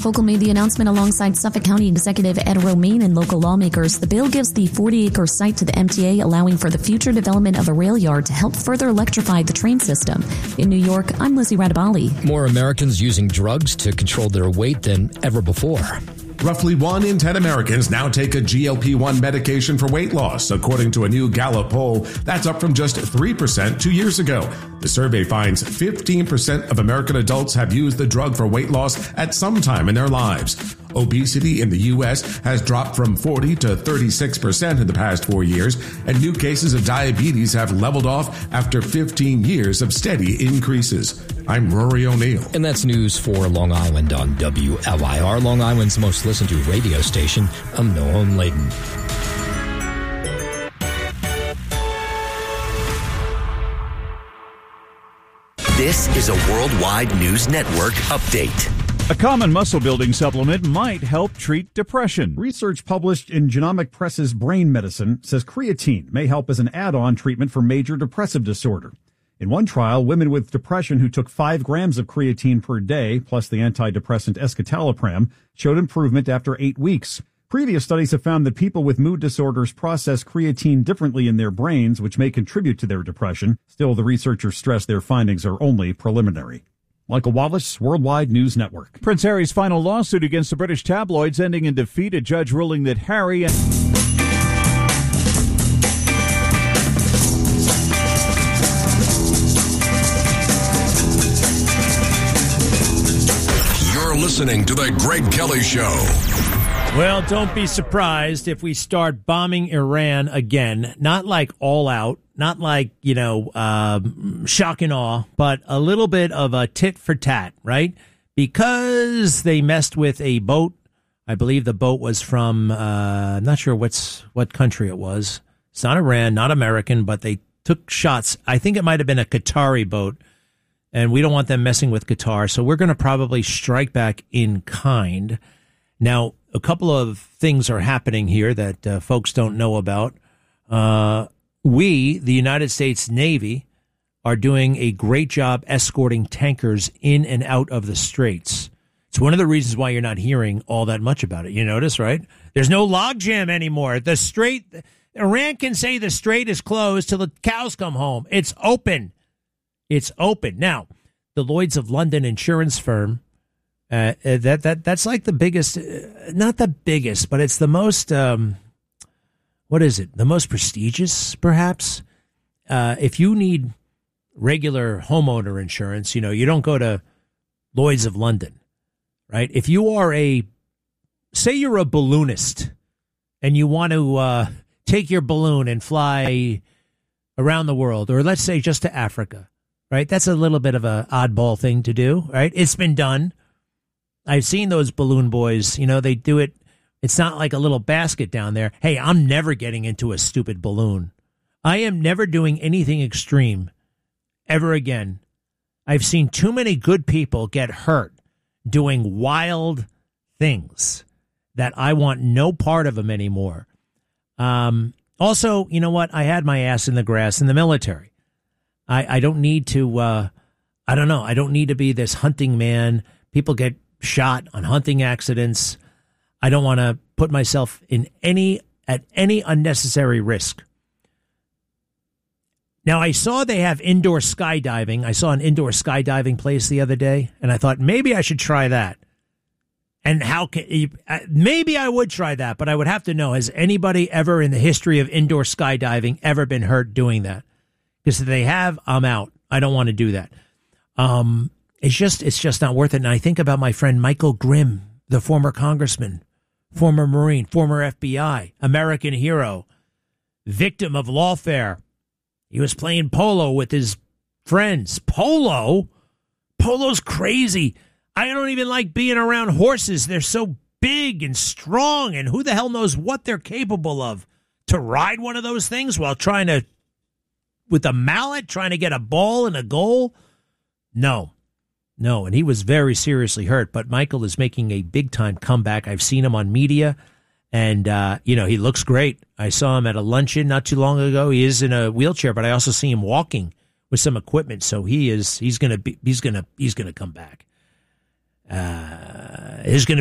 Focal made the announcement alongside Suffolk County Executive Ed Romaine and local lawmakers. The bill gives the 40-acre site to the MTA, allowing for the future development of a rail yard to help further electrify the train system. In New York, I'm Lizzie Radabali. More Americans using drugs to control their weight than ever before. Roughly 1 in 10 Americans now take a GLP-1 medication for weight loss, according to a new Gallup poll. That's up from just 3% 2 years ago. The survey finds 15% of American adults have used the drug for weight loss at some time in their lives. Obesity in the U.S. has dropped from 40 to 36% in the past 4 years, and new cases of diabetes have leveled off after 15 years of steady increases. I'm Rory O'Neill. And that's news for Long Island on WLIR, Long Island's most listened to radio station. I'm Noam Layden. This is a Worldwide News Network update. A common muscle-building supplement might help treat depression. Research published in Genomic Press's Brain Medicine says creatine may help as an add-on treatment for major depressive disorder. In one trial, women with depression who took 5 grams of creatine per day, plus the antidepressant escitalopram, showed improvement after 8 weeks. Previous studies have found that people with mood disorders process creatine differently in their brains, which may contribute to their depression. Still, the researchers stress their findings are only preliminary. Michael Wallace, Worldwide News Network. Prince Harry's final lawsuit against the British tabloids ending in defeat, a judge ruling that Harry and... You're listening to The Greg Kelly Show. Well, don't be surprised if we start bombing Iran again. Not like all out, not like, shock and awe, but a little bit of a tit for tat, right? Because they messed with a boat. I believe the boat was from, I'm not sure what country it was. It's not Iran, not American, but they took shots. I think it might have been a Qatari boat, and we don't want them messing with Qatar. So we're going to probably strike back in kind. Now, a couple of things are happening here that folks don't know about. We, the United States Navy, are doing a great job escorting tankers in and out of the straits. It's one of the reasons why you're not hearing all that much about it. You notice, right? There's no logjam anymore. The strait, Iran can say the strait is closed till the cows come home. It's open. It's open. Now, the Lloyd's of London insurance firm, that's like the biggest, not the biggest, but it's the most, what is it? The most prestigious, perhaps. If you need regular homeowner insurance, you don't go to Lloyd's of London, right? If you are say you're a balloonist and you want to take your balloon and fly around the world, or let's say just to Africa, right? That's a little bit of an oddball thing to do, right? It's been done. I've seen those balloon boys, they do it. It's not like a little basket down there. Hey, I'm never getting into a stupid balloon. I am never doing anything extreme ever again. I've seen too many good people get hurt doing wild things that I want no part of them anymore. Also, you know what? I had my ass in the grass in the military. I don't need to, I don't need to be this hunting man. People get shot on hunting accidents. I don't want to put myself at any unnecessary risk. Now, I saw they have indoor skydiving. I saw an indoor skydiving place the other day, and I thought maybe I should try that. And maybe I would try that, but I would have to know, has anybody ever in the history of indoor skydiving ever been hurt doing that? Because if they have, I'm out. I don't want to do that. It's just not worth it. And I think about my friend Michael Grimm, the former congressman, former Marine, former FBI, American hero, victim of lawfare. He was playing polo with his friends. Polo's crazy. I don't even like being around horses. They're so big and strong, and who the hell knows what they're capable of. To ride one of those things while with a mallet, trying to get a ball and a goal? No, and he was very seriously hurt, but Michael is making a big-time comeback. I've seen him on media, and, he looks great. I saw him at a luncheon not too long ago. He is in a wheelchair, but I also see him walking with some equipment, so he's going to come back. is going to